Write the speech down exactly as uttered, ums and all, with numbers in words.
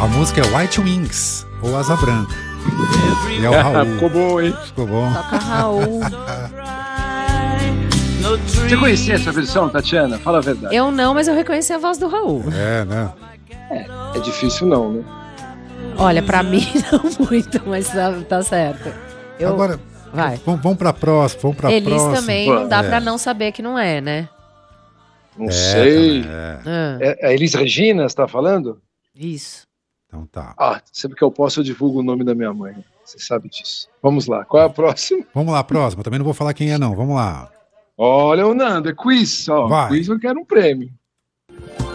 A música é White Wings, ou Asa Branca. E é o Raul. Ficou bom, hein? Ficou bom. Toca Raul. Você conhecia essa versão, Tatiana? Fala a verdade. Eu não, mas eu reconheci a voz do Raul. É, né? É difícil não, né? Olha, pra mim não muito, mas tá, tá certo. Eu... Agora, Vai. vamos, vamos pra próxima, vamos pra Elis próxima. também não dá É. pra não saber que não é, né? Não É, sei. também, é. Ah, É, é a Elis Regina, você tá falando? isso. Então tá. Ah, sempre que eu posso eu divulgo o nome da minha mãe. Você sabe disso. Vamos lá, qual é a próxima? Vamos lá, próxima. Também não vou falar quem é, não. Vamos lá. Olha, o Nando, é quiz. Ó, Vai. quiz eu quero um prêmio.